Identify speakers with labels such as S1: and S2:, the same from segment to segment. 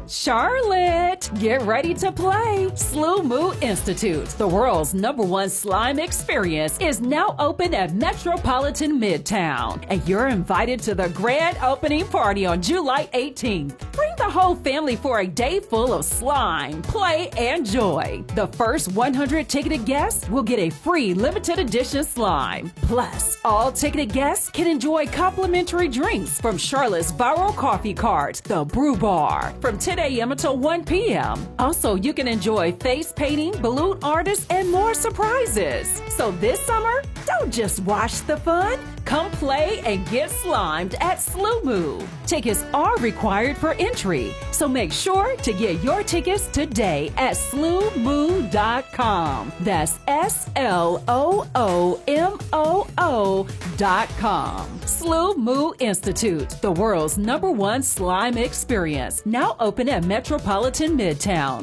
S1: Charlotte, get ready to play. Slow Moo Institute, the world's #1 slime experience, is now open at Metropolitan Midtown. And you're invited to the grand opening party on July 18th. Bring the whole family for a day full of slime, play, and joy. The first 100 ticketed guests will get a free limited edition slime. Plus, all ticketed guests can enjoy complimentary drinks from Charlotte's Viral Coffee Cart, the Brew Bar, from 10 a.m. until 1 p.m. Also, you can enjoy face painting, balloon artists, and more surprises. So this summer, don't just watch the fun. Come play and get slimed at Slow Moo. Tickets are required for entry, so make sure to get your tickets today at slowmoo.com. That's SLOOMOO.com. Slow Moo Institute, the world's #1 slime experience, now open at Metropolitan Midtown.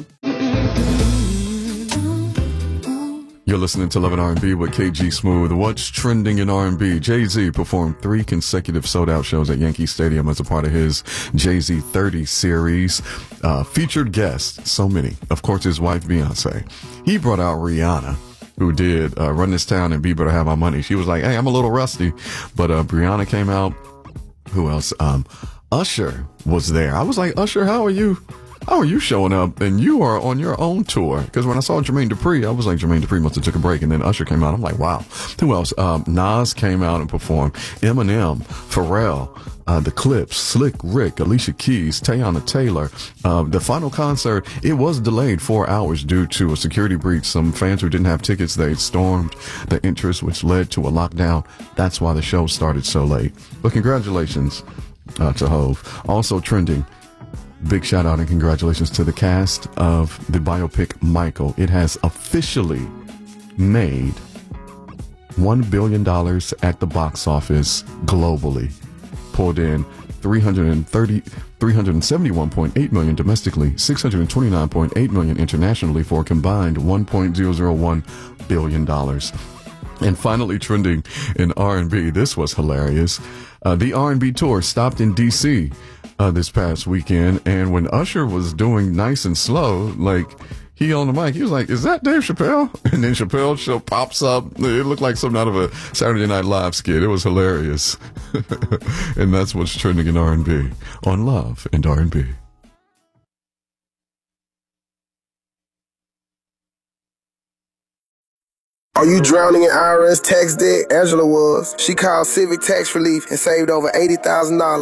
S2: You're listening to Love and R&B with KG Smooth. What's trending in R&B? Jay-Z performed 3 consecutive sold-out shows at Yankee Stadium as a part of his Jay-Z 30 series. Featured guests, so many. Of course, his wife, Beyonce. He brought out Rihanna, who did Run This Town and Be Better Have My Money. She was like, hey, I'm a little rusty. But Brianna came out. Who else? Usher was there. I was like, Usher, how are you? How are you showing up? And you are on your own tour. Because when I saw Jermaine Dupri, I was like, Jermaine Dupri must have took a break. And then Usher came out. I'm like, wow. Who else? Nas came out and performed. Eminem, Pharrell, The Clips, Slick Rick, Alicia Keys, Teyana Taylor. The final concert, it was delayed 4 hours due to a security breach. Some fans who didn't have tickets, they stormed the entrance, which led to a lockdown. That's why the show started so late. But congratulations to Hov. Also trending, big shout out and congratulations to the cast of the biopic Michael. It has officially made $1 billion at the box office globally. Pulled in $371.8 million domestically, $629.8 million internationally for a combined $1.001 billion. And finally trending in R&B, this was hilarious. The R&B tour stopped in D.C. This past weekend, and when Usher was doing Nice and Slow, like, he on the mic, he was like, is that Dave Chappelle? And then Chappelle's show pops up. It looked like something out of a Saturday Night Live skit. It was hilarious. And that's what's trending in R&B on Love and R&B.
S3: Are you drowning in IRS tax debt? Angela was. She called Civic Tax Relief and saved over $80,000.